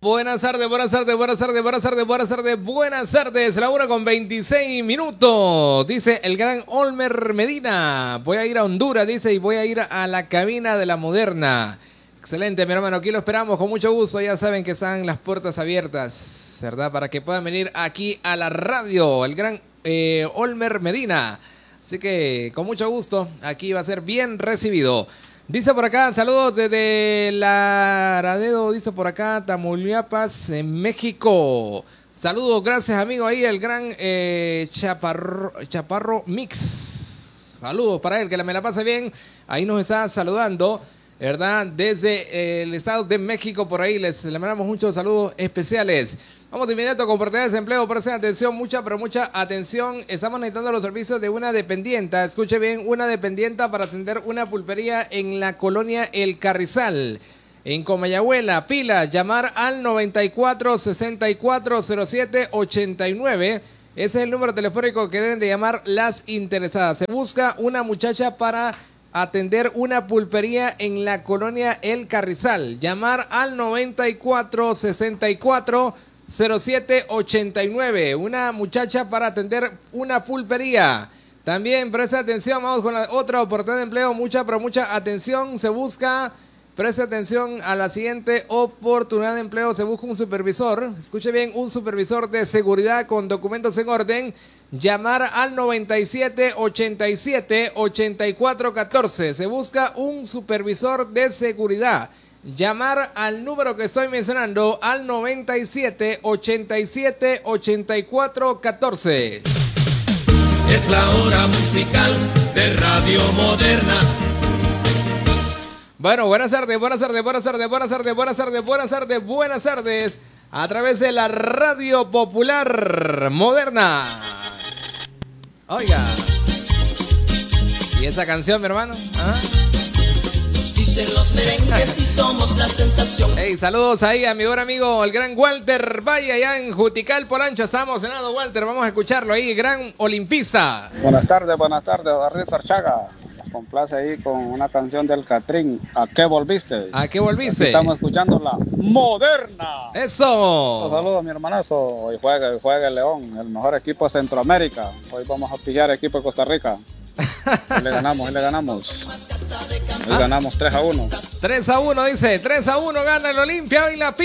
Buenas tardes, buenas tardes, buenas tardes, buenas tardes, buenas tardes, buenas tardes. La 1:26. Dice el gran Olmer Medina. Voy a ir a Honduras, dice, y voy a ir a la cabina de la Moderna. Excelente, mi hermano. Aquí lo esperamos con mucho gusto. Ya saben que están las puertas abiertas, ¿verdad? Para que puedan venir aquí a la radio. El gran Olmer Medina. Así que con mucho gusto, aquí va a ser bien recibido. Dice por acá, saludos desde Laredo, dice por acá, Tamaulipas, en México. Saludos, gracias amigo, ahí el gran Chaparro Mix. Saludos para él, que me la pase bien. Ahí nos está saludando, ¿verdad? Desde el estado de México, por ahí le mandamos muchos saludos especiales. Vamos de inmediato con oportunidades de empleo. Presten atención, mucha atención. Estamos necesitando los servicios de una dependienta. Escuche bien, una dependienta para atender una pulpería en la colonia El Carrizal, en Comayagüela. Pila, llamar al 94 64 07 89. Ese es el número telefónico que deben de llamar las interesadas. Se busca una muchacha para atender una pulpería en la colonia El Carrizal. Llamar al 94 64 0789, una muchacha para atender una pulpería. También presta atención, vamos con la otra oportunidad de empleo, mucha atención, se busca, presta atención a la siguiente oportunidad de empleo, se busca un supervisor, escuche bien, un supervisor de seguridad con documentos en orden. Llamar al 97 87 84 14, se busca un supervisor de seguridad. Llamar al número que estoy mencionando, al 97 87 84 14. Es la hora musical de Radio Moderna. Bueno, buenas tardes, buenas tardes, buenas tardes, buenas tardes, buenas tardes, buenas tardes, buenas tardes. A través de la Radio Popular Moderna. Oiga. ¿Y esa canción, mi hermano? ¿Ah? Dicen los merengues y somos la sensación. Hey, saludos ahí a mi buen amigo, el gran Walter Valle, allá en Jutical, Polancho. Estamos cenando, Walter, vamos a escucharlo ahí, gran olimpista. Buenas tardes, Barrito Archaga. Nos complace ahí con una canción del Catrín. ¿A qué volviste? ¿A qué volviste? Aquí estamos escuchando la Moderna. ¡Eso! Saludos, mi hermanazo. Hoy juega el León, el mejor equipo de Centroamérica. Hoy vamos a pillar equipo de Costa Rica. Hoy le ganamos. Hoy ganamos 3-1. 3-1, dice. 3-1 gana el Olimpia. Hoy la